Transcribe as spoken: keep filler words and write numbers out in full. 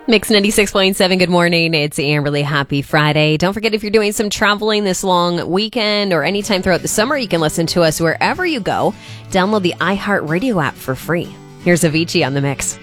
Mix ninety-six point seven, good morning. It's Amberly. Happy Friday. Don't forget, if you're doing some traveling this long weekend or anytime throughout the summer, you can listen to us wherever you go. Download the iHeartRadio app for free. Here's Avicii on the mix.